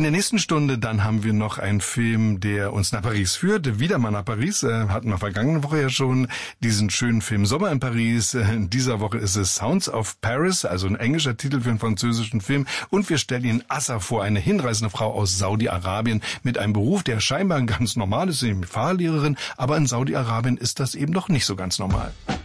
der nächsten Stunde dann haben wir noch einen Film, der uns nach Paris führt. Wieder mal nach Paris. Hatten wir vergangene Woche ja schon diesen schönen Film Sommer in Paris. In dieser Woche ist es Sounds of Paris, also ein englischer Titel für einen französischen Film. Und wir stellen Ihnen Assa vor, eine hinreißende Frau aus Saudi-Arabien mit einem Beruf, der scheinbar ganz normal ist, nämlich Fahrlehrerin. Aber in Saudi-Arabien ist das eben doch nicht so ganz normal.